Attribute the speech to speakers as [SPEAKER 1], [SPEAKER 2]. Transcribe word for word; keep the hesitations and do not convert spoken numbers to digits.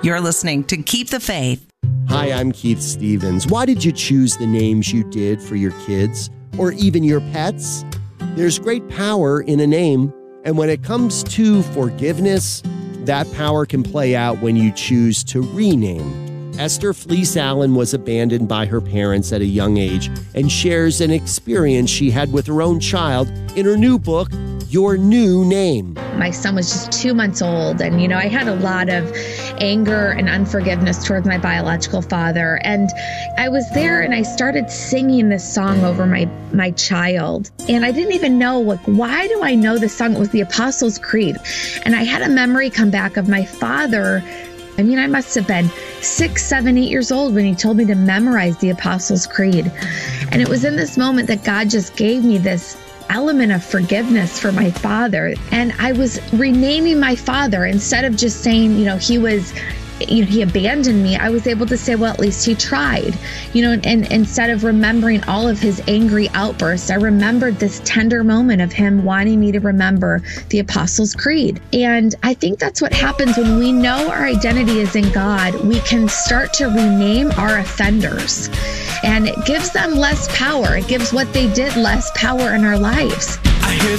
[SPEAKER 1] You're listening to Keep the Faith.
[SPEAKER 2] Hi, I'm Keith Stevens. Why did you choose the names you did for your kids or even your pets? There's great power in a name, and when it comes to forgiveness, that power can play out when you choose to rename. Esther Fleece Allen was abandoned by her parents at a young age and shares an experience she had with her own child in her new book, Your New Name.
[SPEAKER 3] My son was just two months old, and, you know, I had a lot of anger and unforgiveness towards my biological father. And I was there and I started singing this song over my, my child. And I didn't even know, like, why do I know this song? It was the Apostles' Creed. And I had a memory come back of my father. I mean, I must have been six, seven, eight years old when he told me to memorize the Apostles' Creed. And it was in this moment that God just gave me this element of forgiveness for my father. And I was renaming my father instead of just saying, you know, he was, you know, he abandoned me. I was able to say, well, at least he tried, you know, and, and instead of remembering all of his angry outbursts, I remembered this tender moment of him wanting me to remember the Apostles' Creed. And I think that's what happens when we know our identity is in God. We can start to rename our offenders, and it gives them less power. It gives what they did less power in our lives.